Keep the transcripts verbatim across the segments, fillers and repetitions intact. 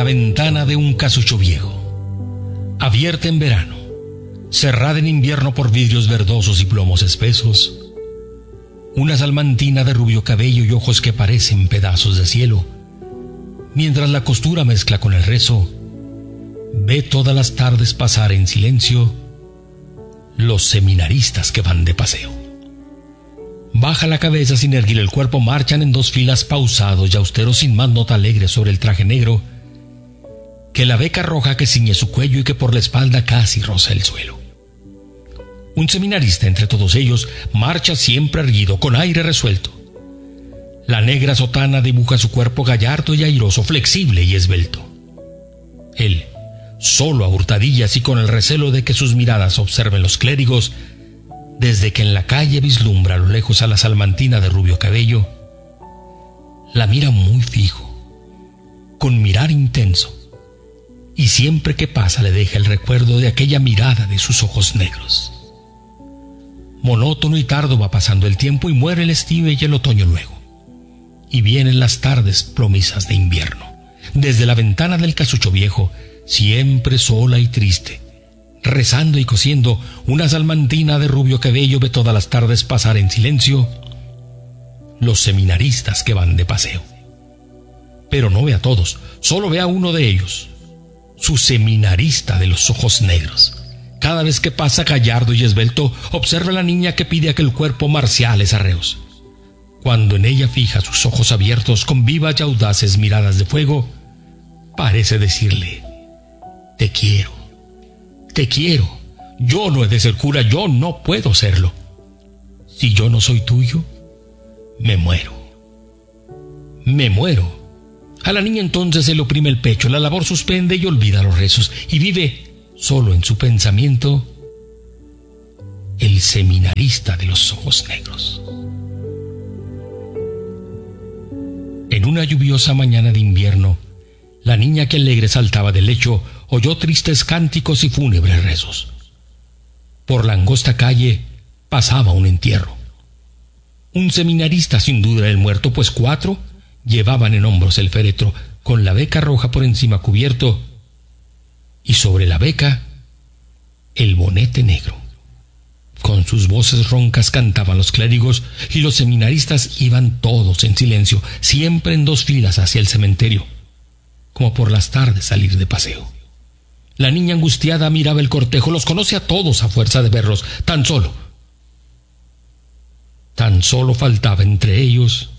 ventana de un casucho viejo, abierta en verano, cerrada en invierno por vidrios verdosos y plomos espesos, una salmantina de rubio cabello y ojos que parecen pedazos de cielo, mientras la costura mezcla con el rezo, ve todas las tardes pasar en silencio los seminaristas que van de paseo. Baja la cabeza sin erguir el cuerpo, marchan en dos filas pausados y austeros, sin más nota alegre sobre el traje negro que la beca roja que ciñe su cuello y que por la espalda casi roza el suelo. Un seminarista entre todos ellos marcha siempre erguido, con aire resuelto. La negra sotana dibuja su cuerpo gallardo y airoso, flexible y esbelto. Él, solo a hurtadillas y con el recelo de que sus miradas observen los clérigos, desde que en la calle vislumbra a lo lejos a la salmantina de rubio cabello, la mira muy fijo, con mirar intenso, y siempre que pasa le deja el recuerdo de aquella mirada de sus ojos negros. Monótono y tardo va pasando el tiempo y muere el estío y el otoño luego, y vienen las tardes promesas de invierno. Desde la ventana del casucho viejo, siempre sola y triste, rezando y cosiendo, una salmantina de rubio cabello ve todas las tardes pasar en silencio los seminaristas que van de paseo. Pero no ve a todos, solo ve a uno de ellos, su seminarista de los ojos negros. Cada vez que pasa gallardo y esbelto, observa a la niña que pide aquel cuerpo marciales arreos. Cuando en ella fija sus ojos abiertos con vivas y audaces miradas de fuego, parece decirle: te quiero. Te quiero, yo no he de ser cura, yo no puedo serlo. Si yo no soy tuyo, me muero. Me muero. A la niña entonces se le oprime el pecho, la labor suspende y olvida los rezos, y vive, solo en su pensamiento, el seminarista de los ojos negros. En una lluviosa mañana de invierno, la niña que alegre saltaba del lecho oyó tristes cánticos y fúnebres rezos. Por la angosta calle pasaba un entierro. Un seminarista sin duda era el muerto, pues cuatro llevaban en hombros el féretro, con la beca roja por encima cubierto, y sobre la beca el bonete negro. Con sus voces roncas cantaban los clérigos y los seminaristas iban todos en silencio, siempre en dos filas hacia el cementerio, como por las tardes salir de paseo. La niña angustiada miraba el cortejo, los conoce a todos a fuerza de verlos, tan solo, tan solo faltaba entre ellos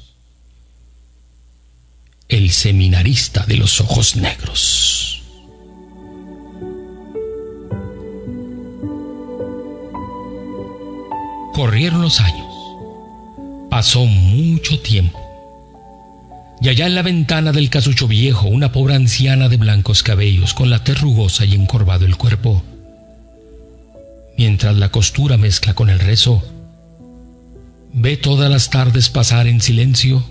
el seminarista de los ojos negros. Corrieron los años, pasó mucho tiempo. Y allá en la ventana del casucho viejo, una pobre anciana de blancos cabellos, con la tez rugosa y encorvado el cuerpo, mientras la costura mezcla con el rezo, ve todas las tardes pasar en silencio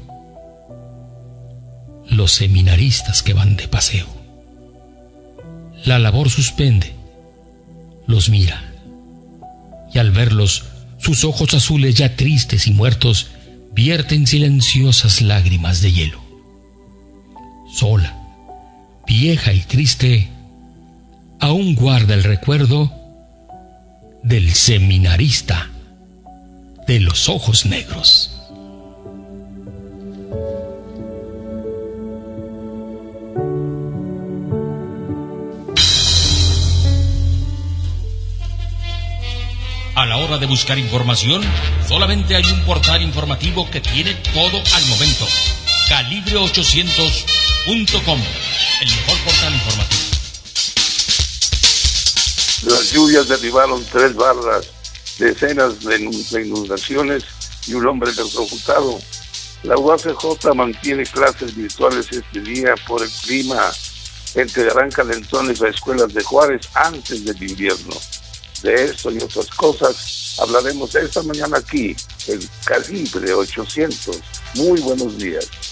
los seminaristas que van de paseo. La labor suspende, los mira, y al verlos, sus ojos azules ya tristes y muertos vierten silenciosas lágrimas de hielo. Sola, vieja y triste, aún guarda el recuerdo del seminarista de los ojos negros. A la hora de buscar información, solamente hay un portal informativo que tiene todo al momento. Calibre ochocientos punto com, el mejor portal informativo. Las lluvias derribaron tres barras, decenas de inundaciones y un hombre electrocutado. La U A C J mantiene clases virtuales este día por el clima. Gente darán calentones a escuelas de Juárez antes del invierno. De esto y otras cosas hablaremos esta mañana aquí, en Calibre ochocientos. Muy buenos días.